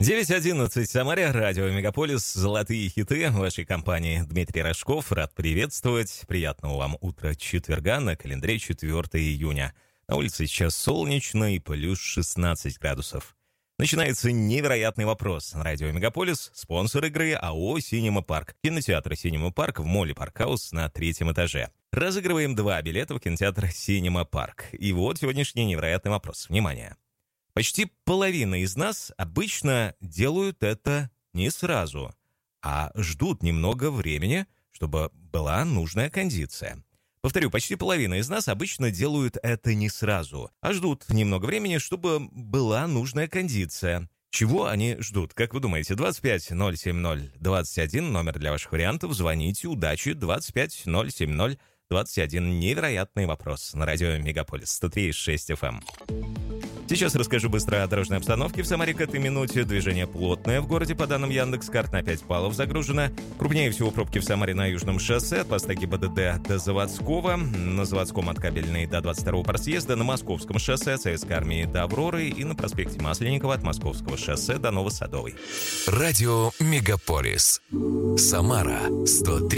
9:11 в Самаре, радио Мегаполис, золотые хиты в вашей компании. Дмитрий Рожков, рад приветствовать. Приятного вам утра четверга, на календаре 4 июня. На улице сейчас солнечно и плюс 16 градусов. Начинается невероятный вопрос. Радио Мегаполис, спонсор игры АО «Синема Парк». Кинотеатр «Синема Парк» в молле «Паркхаус» на 3-м этаже. Разыгрываем 2 билета в кинотеатр «Синема Парк». И вот сегодняшний невероятный вопрос. Внимание! Почти половина из нас обычно делают это не сразу, а ждут немного времени, чтобы была нужная кондиция. Повторю, почти половина из нас обычно делают это не сразу, а ждут немного времени, чтобы была нужная кондиция. Чего они ждут? Как вы думаете? 25-070-21, номер для ваших вариантов. Звоните, удачи, 25-070-21. Невероятный вопрос на радио Мегаполис 103,6 FM. Сейчас расскажу быстро о дорожной обстановке в Самаре к этой минуте. Движение плотное в городе, по данным Яндекс.Карт, на 5 баллов загружено. Крупнее всего пробки в Самаре на Южном шоссе, от поста ГИБДД до Заводского. На Заводском от Кабельной до 22-го просъезда. На Московском шоссе от Советской армии до Авроры. И на проспекте Масленникова от Московского шоссе до Новосадовой. Радио Мегаполис. Самара 103.